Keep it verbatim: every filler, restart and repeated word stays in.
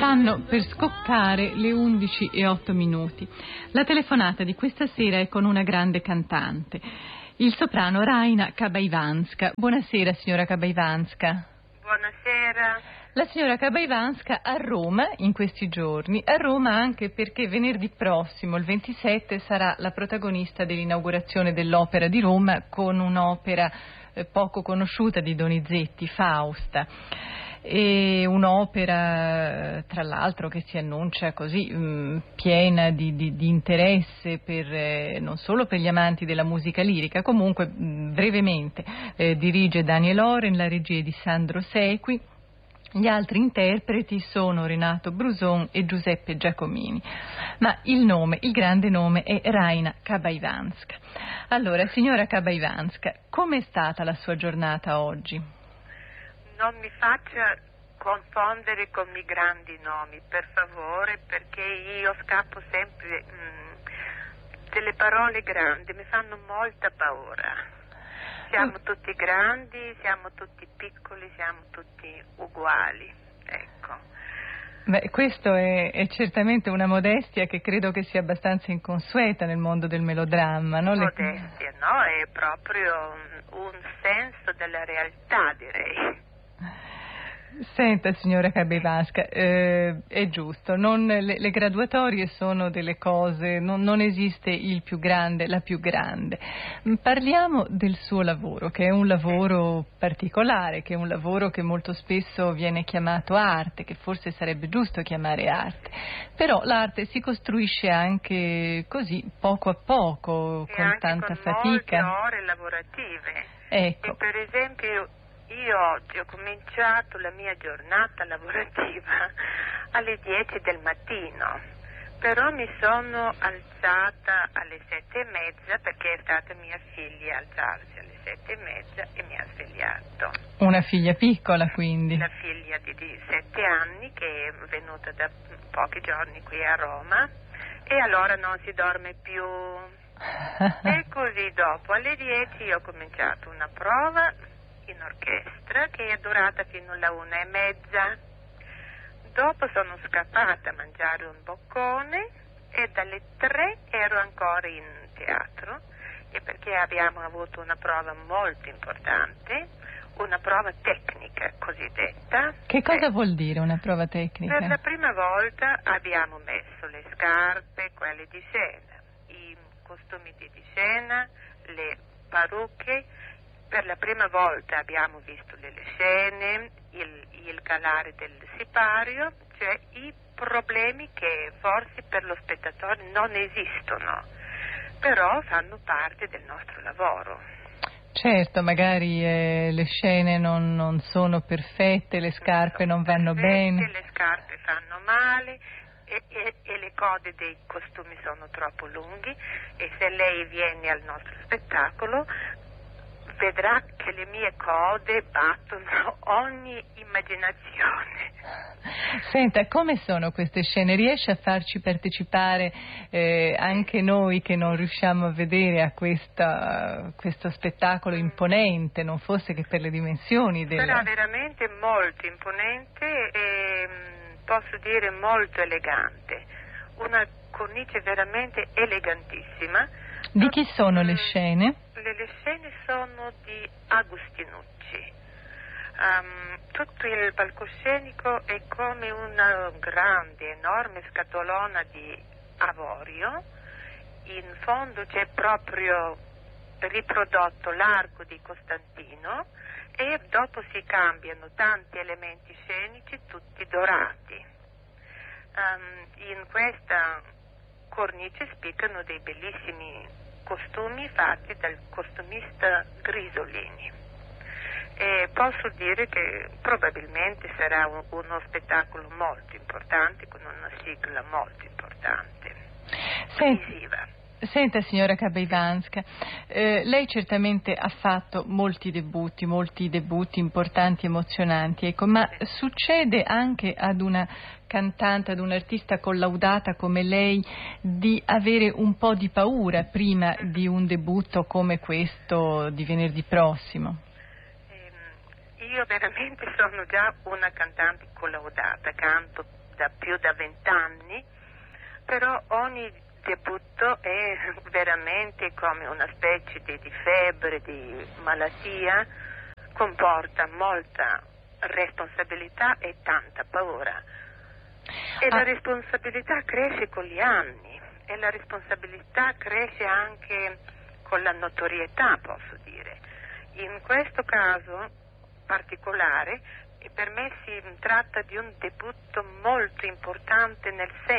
Stanno per scoccare le undici e otto minuti. La telefonata di questa sera è con una grande cantante, il soprano Raina Kabaivanska. Buonasera, signora Kabaivanska. Buonasera. La signora Kabaivanska a Roma in questi giorni, a Roma anche perché venerdì prossimo, il ventisette, sarà la protagonista dell'inaugurazione dell'Opera di Roma con un'opera eh, poco conosciuta di Donizetti, Fausta. E un'opera tra l'altro che si annuncia così mh, piena di, di, di interesse per, eh, non solo per gli amanti della musica lirica. Comunque mh, brevemente eh, dirige Daniel Oren, la regia è di Sandro Sequi, gli altri interpreti sono Renato Bruson e Giuseppe Giacomini, ma il nome, il grande nome è Raina Kabaivanska. Allora, signora Kabaivanska, com'è stata la sua giornata oggi? Non mi faccia confondere con i grandi nomi, per favore, perché io scappo sempre mh, delle parole grandi, mi fanno molta paura. Siamo tutti grandi, siamo tutti piccoli, siamo tutti uguali, ecco. Beh, questo è, è certamente una modestia che credo che sia abbastanza inconsueta nel mondo del melodramma, no? Modestia, no? È proprio un, un senso della realtà, direi. Senta, signora Kabaivanska, eh, è giusto, non, le, le graduatorie sono delle cose, non, non esiste il più grande, la più grande. Parliamo del suo lavoro, che è un lavoro particolare, che è un lavoro che molto spesso viene chiamato arte, che forse sarebbe giusto chiamare arte, però l'arte si costruisce anche così, poco a poco, e con anche tanta con fatica. molte ore lavorative. Ecco. E per esempio io oggi ho cominciato la mia giornata lavorativa alle dieci del mattino, però mi sono alzata alle sette e mezza perché è stata mia figlia alzarsi alle sette e mezza e mi ha svegliato. Una figlia piccola, quindi? La figlia di, di sette anni che è venuta da pochi giorni qui a Roma e allora non si dorme più. E così dopo alle dieci ho cominciato una prova in orchestra che è durata fino alla una e mezza. Dopo sono scappata a mangiare un boccone e dalle tre ero ancora in teatro, e perché abbiamo avuto una prova molto importante, una prova tecnica cosiddetta. Che cosa eh, vuol dire una prova tecnica? Per la prima volta abbiamo messo le scarpe, quelle di scena, i costumi di scena, le parrucche. Per la prima volta abbiamo visto le scene, il, il calare del sipario, cioè i problemi che forse per lo spettatore non esistono, però fanno parte del nostro lavoro. Certo, magari eh, le scene non, non sono perfette, le scarpe non, non vanno perfette, bene. Le scarpe fanno male e, e, e le code dei costumi sono troppo lunghi, e se lei viene al nostro spettacolo vedrà che le mie code battono ogni immaginazione. Senta, come sono queste scene? Riesce a farci partecipare eh, anche noi che non riusciamo a vedere a questa, questo spettacolo imponente, non fosse che per le dimensioni della... Sarà veramente molto imponente e posso dire molto elegante, una cornice veramente elegantissima. Di chi sono le scene? Le, le scene sono di Agustinucci. Um, tutto il palcoscenico è come una grande, enorme scatolona di avorio. In fondo c'è proprio riprodotto l'arco di Costantino e dopo si cambiano tanti elementi scenici, tutti dorati. Um, in questa cornice spiccano dei bellissimi costumi fatti dal costumista Grisolini, e posso dire che probabilmente sarà un, uno spettacolo molto importante, con una sigla molto importante, visiva. Senta, signora Kabaivanska, eh, lei certamente ha fatto molti debutti, molti debutti importanti, emozionanti, ecco, ma succede anche ad una cantante, ad un'artista collaudata come lei, di avere un po' di paura prima di un debutto come questo di venerdì prossimo? Io veramente sono già una cantante collaudata, canto da più da vent'anni, però ogni debutto è veramente come una specie di, di febbre, di malattia, comporta molta responsabilità e tanta paura. E ah. la responsabilità cresce con gli anni e la responsabilità cresce anche con la notorietà, posso dire. In questo caso particolare per me si tratta di un debutto molto importante nel senso